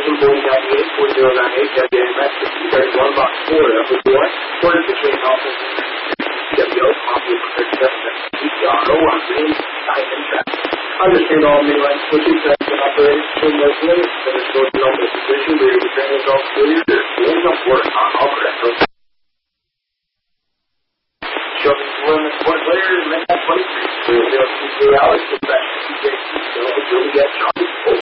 Station 4098, 4098, WMS 31 Box 4, Upper Boy, Quarter Situation Office, WO, Coffee, Auto, Green, Diamond Track. Understand all mainline switching tracks and operators between those limits that are stored in normal position where your train is all clear. There's rules of work on all correct. Show me limits, what layer, and make that 23. 3 hours, get back to 2 days, so you'll get charged.